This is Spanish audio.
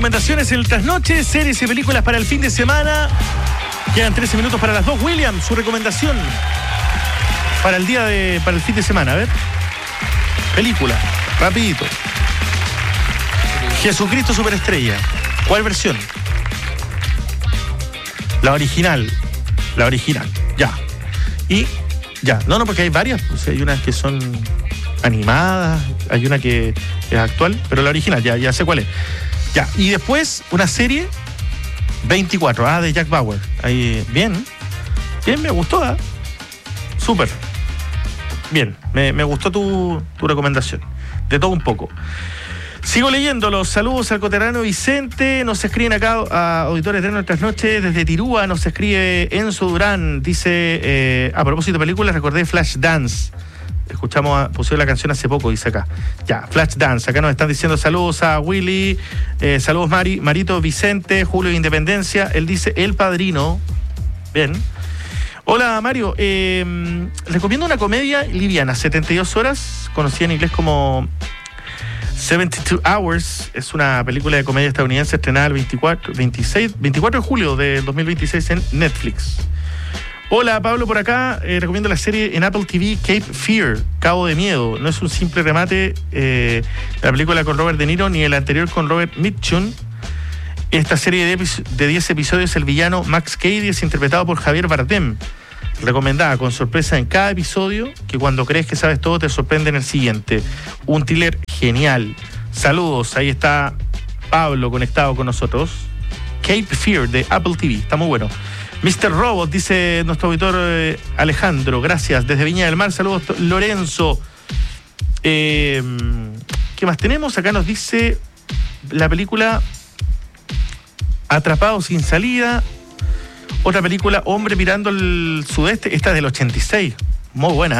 Recomendaciones en el trasnoche, series y películas para el fin de semana. Quedan 13 minutos para las 2. William, su recomendación para el fin de semana. A ver. Película, rapidito. Jesucristo Superestrella. ¿Cuál versión? La original. Ya. Y ya. No, porque hay varias. Pues hay unas que son animadas, hay una que es actual, pero la original, ya sé cuál es. Ya. Y después una serie 24, de Jack Bauer. Ahí, bien, me gustó, súper. Bien, me gustó tu recomendación. De todo un poco. Sigo leyendo los saludos al coterráneo Vicente. Nos escriben acá a Auditores de Nuestras Noches desde Tirúa. Nos escribe Enzo Durán. Dice, a propósito de películas, recordé Flashdance. Pusieron la canción hace poco, dice acá. Ya, Flashdance. Acá nos están diciendo saludos a Willy. Saludos Marito, Vicente, Julio de Independencia. Él dice El Padrino. Bien. Hola Mario, recomiendo una comedia liviana, 72 horas, conocida en inglés como 72 Hours. Es una película de comedia estadounidense estrenada el 24 de julio de 2026 en Netflix. Hola Pablo, por acá, recomiendo la serie en Apple TV Cape Fear, Cabo de Miedo. No es un simple remate la película con Robert De Niro ni el anterior con Robert Mitchum. Esta serie de 10 episodios, el villano Max Cady es interpretado por Javier Bardem. Recomendada, con sorpresa en cada episodio, que cuando crees que sabes todo te sorprende en el siguiente. Un thriller genial. Saludos, ahí está Pablo conectado con nosotros. Cape Fear de Apple TV, está muy bueno. Mr. Robot, dice nuestro auditor Alejandro, gracias. Desde Viña del Mar, saludos Lorenzo. ¿Qué más tenemos? Acá nos dice la película Atrapado sin salida. Otra película, Hombre mirando el sudeste. Esta es del 86. Muy buena.